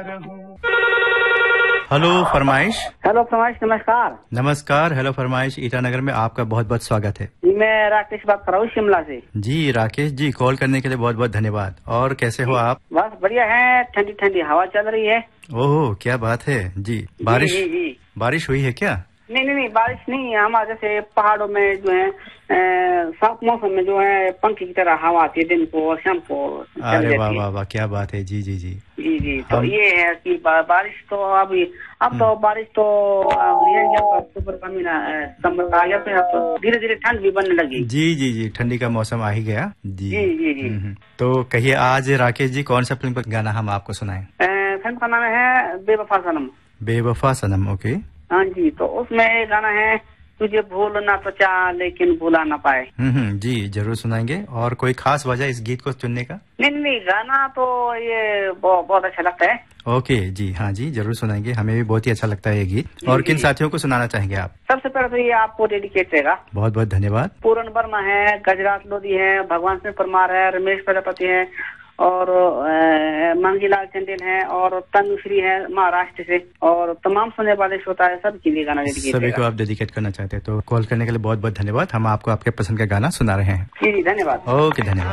रहूं। हेलो फरमाइश। हेलो फरमाइश, नमस्कार। नमस्कार। हेलो फरमाइश ईटानगर में आपका बहुत बहुत स्वागत है जी, मैं राकेश बात कर रहा हूँ शिमला से। जी राकेश जी, कॉल करने के लिए बहुत बहुत धन्यवाद। और कैसे हो आप? बस बढ़िया है, ठंडी ठंडी हवा चल रही है। ओह क्या बात है जी। बारिश हुई है क्या? नहीं, बारिश नहीं। हमारे जैसे पहाड़ों में जो है साफ मौसम में जो है पंखी की तरह हवा आती है दिन को और शाम को। अरे वाह वाह वाह, क्या बात है। जी जी जी जी जी। तो ये है कि बारिश तो अब तो बारिश तो अक्टूबर का महीना सितंबर आ गया, फिर अब धीरे धीरे ठंड भी बनने लगी। जी जी जी, ठंडी का मौसम आ ही गया जी जी जी जी। तो कहिए आज राकेश जी कौन सा फिल्म का गाना हम आपको सुनाएं? फिल्म का नाम है बेवफा सनम। बेवफा सनम, ओके। हाँ जी, तो उसमें एक गाना है तुझे भूलना तो चाह लेकिन भूला ना पाए। जी जरूर सुनाएंगे। और कोई खास वजह इस गीत को चुनने का? नहीं, गाना तो ये बहुत अच्छा लगता है। ओके जी, हाँ जी जरूर सुनाएंगे, हमें भी बहुत ही अच्छा लगता है ये गीत। और किन साथियों को सुनाना चाहेंगे आप? सबसे पहले तो ये आपको डेडिकेट रहेगा। बहुत बहुत धन्यवाद। पूरन वर्मा है, गजरात लोधी है, भगवान सिंह परमार है, रमेश प्रजापति है और मंगीलाल चंदेल है और तनुश्री है महाराष्ट्र से, और तमाम सुनने वाले श्रोता है सबके लिए गाना डेडिकेट। सभी को आप डेडिकेट करना चाहते हैं तो कॉल करने के लिए बहुत बहुत धन्यवाद। हम आपको आपके पसंद का गाना सुना रहे हैं। जी धन्यवाद। ओके धन्यवाद।